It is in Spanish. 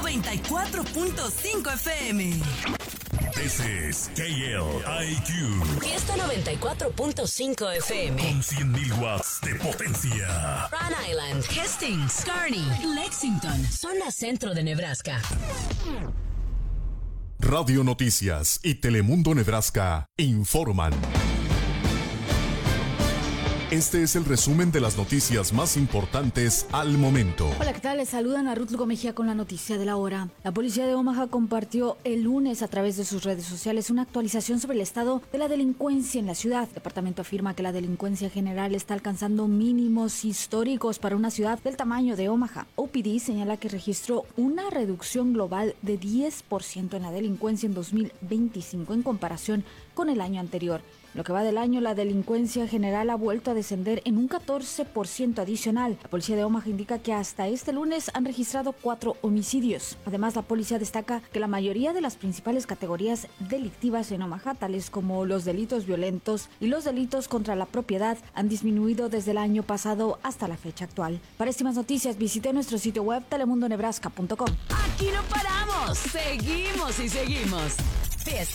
94.5 FM. This is KLIQ. Fiesta 94.5 FM. Con 100.000 watts de potencia. Rhode Island, Hastings, Kearney, Lexington, zona centro de Nebraska. Radio Noticias y Telemundo Nebraska informan. Este es el resumen de las noticias más importantes al momento. Hola, ¿qué tal? Les saludan a Ruth Lugo Mejía con la noticia de la hora. La policía de Omaha compartió el lunes a través de sus redes sociales una actualización sobre el estado de la delincuencia en la ciudad. El departamento afirma que la delincuencia general está alcanzando mínimos históricos para una ciudad del tamaño de Omaha. OPD señala que registró una reducción global de 10% en la delincuencia en 2025 en comparación con el año anterior. Lo que va del año, la delincuencia general ha vuelto a descender en un 14% adicional. La policía de Omaha indica que hasta este lunes han registrado 4 homicidios. Además, la policía destaca que la mayoría de las principales categorías delictivas en Omaha, tales como los delitos violentos y los delitos contra la propiedad, han disminuido desde el año pasado hasta la fecha actual. Para más noticias, visite nuestro sitio web telemundonebraska.com. Aquí no paramos, seguimos y seguimos. Fiesta